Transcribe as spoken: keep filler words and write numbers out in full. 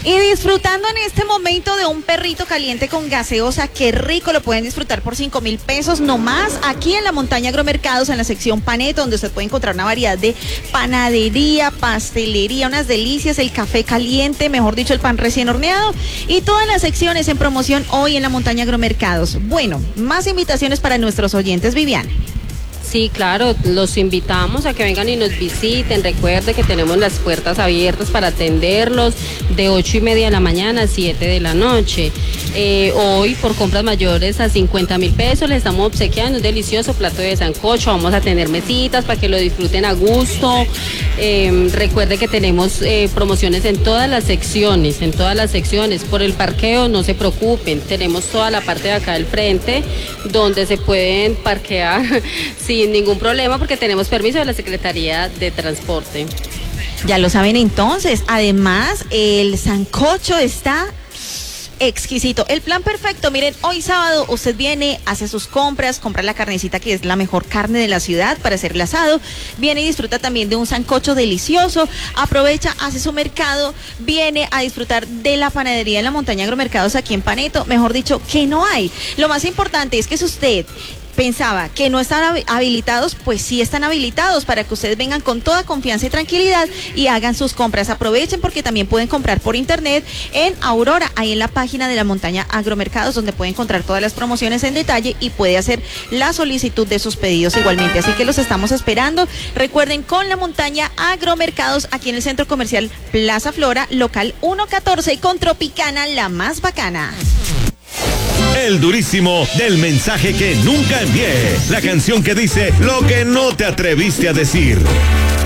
Y disfrutando en este momento de un perrito caliente con gaseosa, qué rico, lo pueden disfrutar por cinco mil pesos nomás, aquí en la Montaña Agromercados, en la sección Paneto, donde usted puede encontrar una variedad de panadería, pastelería, unas delicias, el café caliente, mejor dicho, el pan recién horneado, y todas las secciones en promoción hoy en la Montaña Agromercados. Bueno, más invitaciones para nuestros oyentes, Viviana. Sí, claro, los invitamos a que vengan y nos visiten. Recuerde que tenemos las puertas abiertas para atenderlos de ocho y media de la mañana a siete de la noche. Eh, hoy, por compras mayores a cincuenta mil pesos, les estamos obsequiando un delicioso plato de sancocho. Vamos a tener mesitas para que lo disfruten a gusto. Eh, recuerde que tenemos eh, promociones en todas las secciones, en todas las secciones. Por el parqueo, no se preocupen. Tenemos toda la parte de acá del frente donde se pueden parquear sin ningún problema porque tenemos permiso de la Secretaría de Transporte. Ya lo saben entonces. Además, el sancocho está exquisito. El plan perfecto, miren, hoy sábado usted viene, hace sus compras, compra la carnecita que es la mejor carne de la ciudad para hacer el asado, viene y disfruta también de un sancocho delicioso, aprovecha, hace su mercado, viene a disfrutar de la panadería en la Montaña Agromercados aquí en Paneto, mejor dicho, que no hay. Lo más importante es que si usted pensaba que no están habilitados, pues sí están habilitados para que ustedes vengan con toda confianza y tranquilidad y hagan sus compras. Aprovechen porque también pueden comprar por internet en Aurora, ahí en la página de la Montaña Agromercados, donde puede encontrar todas las promociones en detalle y puede hacer la solicitud de sus pedidos igualmente. Así que los estamos esperando. Recuerden, con la Montaña Agromercados aquí en el Centro Comercial Plaza Flora, local ciento catorce, con Tropicana, la más bacana. El durísimo del mensaje que nunca envié. La canción que dice lo que no te atreviste a decir.